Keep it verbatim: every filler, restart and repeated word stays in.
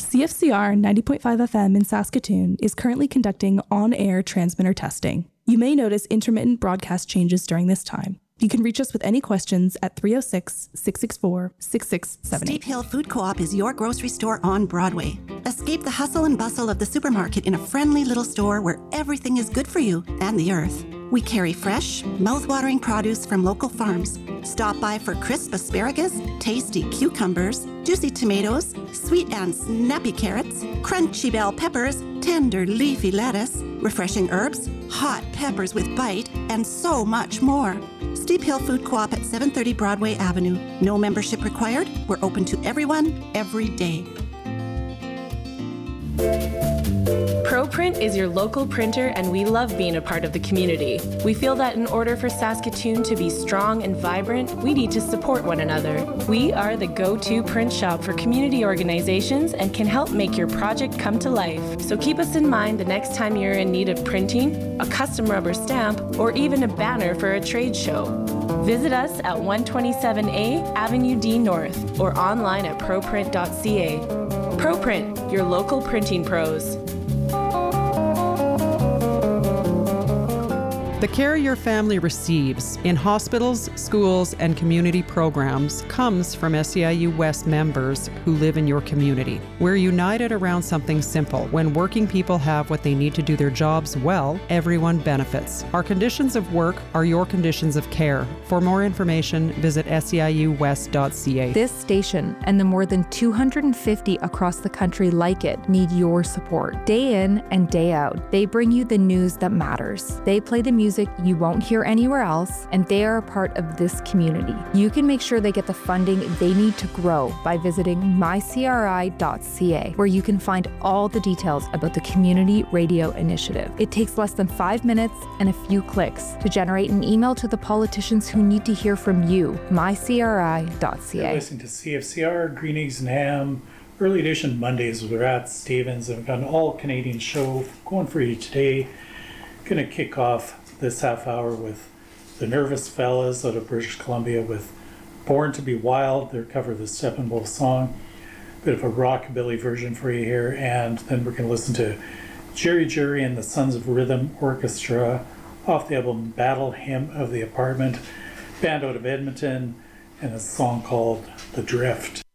C F C R ninety point five F M in Saskatoon is currently conducting on-air transmitter testing. You may notice intermittent broadcast changes during this time. You can reach us with any questions at three oh six, six six four, six six seven eight. Steep Hill Food Co-op is your grocery store on Broadway. Escape the hustle and bustle of the supermarket in a friendly little store where everything is good for you and the earth. We carry fresh, mouth-watering produce from local farms. Stop by for crisp asparagus, tasty cucumbers, juicy tomatoes, sweet and snappy carrots, crunchy bell peppers, tender leafy lettuce, refreshing herbs, hot peppers with bite, and so much more. Steep Hill Food Co-op at seven thirty Broadway Avenue. No membership required. We're open to everyone, every day. ProPrint is your local printer, and we love being a part of the community. We feel that in order for Saskatoon to be strong and vibrant, we need to support one another. We are the go-to print shop for community organizations and can help make your project come to life. So keep us in mind the next time you're in need of printing, a custom rubber stamp, or even a banner for a trade show. Visit us at one twenty-seven A Avenue D North or online at proprint dot c a. ProPrint, your local printing pros. The care your family receives in hospitals, schools, and community programs comes from S E I U West members who live in your community. We're united around something simple. When working people have what they need to do their jobs well, everyone benefits. Our conditions of work are your conditions of care. For more information, visit S E I U west dot c a. This station and the more than two hundred fifty across the country like it need your support. Day in and day out, they bring you the news that matters. They play the music you won't hear anywhere else, and they are a part of this community. You can make sure they get the funding they need to grow by visiting my c r i dot c a, where you can find all the details about the Community Radio Initiative. It takes less than five minutes and a few clicks to generate an email to the politicians who need to hear from you. my c r i dot c a. You're listening to C F C R, Green Eggs and Ham, Early Edition Mondays with Rat Stevens, and we've got an all-Canadian show going for you today. Going to kick off this half hour with the Nervous Fellas out of British Columbia with Born to be Wild, their cover of the Steppenwolf song. Bit of a rockabilly version for you here, and then we're going to listen to Jerry Jury and the Sons of Rhythm Orchestra off the album Battle Hymn of the Apartment, band out of Edmonton, and a song called The Drift.